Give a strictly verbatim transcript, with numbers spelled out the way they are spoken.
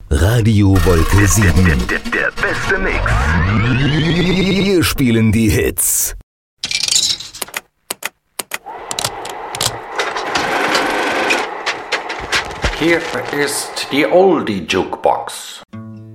Radio Wolke sieben. Der, der, der beste Mix. Wir spielen die Hits. Hier ist die Oldie Jukebox.